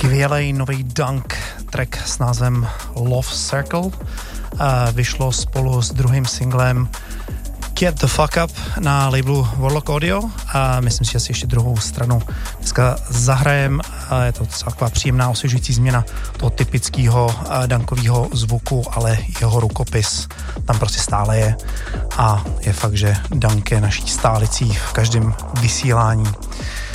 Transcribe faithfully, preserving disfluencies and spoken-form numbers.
Skvělej nový Dunk track s názvem Love Circle vyšlo spolu s druhým singlem Get the Fuck Up na labelu Warlock Audio a myslím si, že si ještě druhou stranu dneska zahrajem. Je to taková příjemná osvěžující změna toho typického dunkového zvuku, ale jeho rukopis tam prostě stále je a je fakt, že dunk je naší stálicí v každém vysílání.